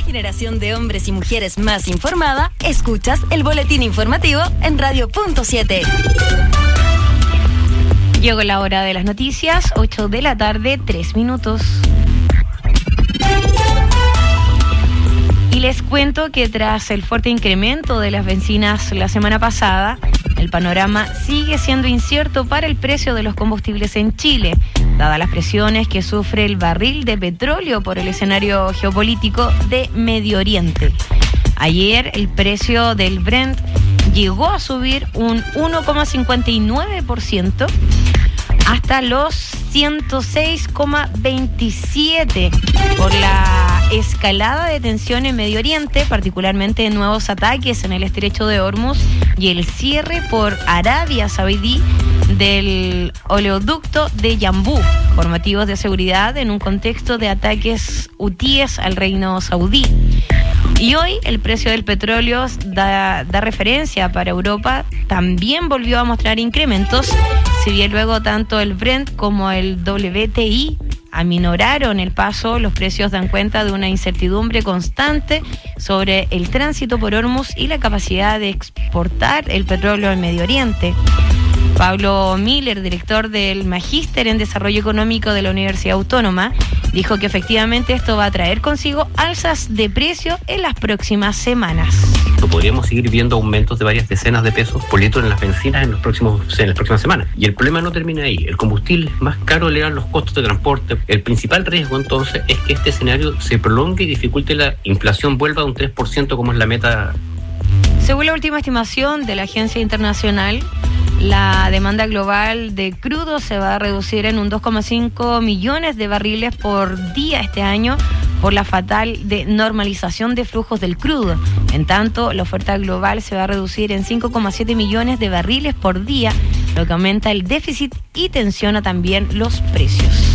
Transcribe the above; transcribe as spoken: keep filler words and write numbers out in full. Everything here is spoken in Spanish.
generación de hombres y mujeres más informada, escuchas el boletín informativo en Radio Punto siete. Llegó la hora de las noticias, ocho de la tarde, tres minutos. Y les cuento que tras el fuerte incremento de las bencinas la semana pasada, el panorama sigue siendo incierto para el precio de los combustibles en Chile, dadas las presiones que sufre el barril de petróleo por el escenario geopolítico de Medio Oriente. Ayer el precio del Brent llegó a subir un uno coma cincuenta y nueve por ciento hasta los ciento seis coma veintisiete por la escalada de tensión en Medio Oriente, particularmente en nuevos ataques en el estrecho de Hormuz y el cierre por Arabia Saudí del oleoducto de Yambú por motivos de seguridad en un contexto de ataques hutíes al reino saudí. Y hoy el precio del petróleo da, da referencia para Europa, también volvió a mostrar incrementos, si bien luego tanto el Brent como el W T I aminoraron el paso. Los precios dan cuenta de una incertidumbre constante sobre el tránsito por Hormuz y la capacidad de exportar el petróleo al Medio Oriente. Pablo Miller, director del Magíster en Desarrollo Económico de la Universidad Autónoma, dijo que efectivamente esto va a traer consigo alzas de precio en las próximas semanas. Podríamos seguir viendo aumentos de varias decenas de pesos por litro en las bencinas en, los próximos, en las próximas semanas. Y el problema no termina ahí. El combustible más caro elevan los costos de transporte. El principal riesgo entonces es que este escenario se prolongue y dificulte la inflación, vuelva a un tres por ciento como es la meta. Según la última estimación de la Agencia Internacional, la demanda global de crudo se va a reducir en un dos coma cinco millones de barriles por día este año por la fatal de normalización de flujos del crudo. En tanto, la oferta global se va a reducir en cinco coma siete millones de barriles por día, lo que aumenta el déficit y tensiona también los precios.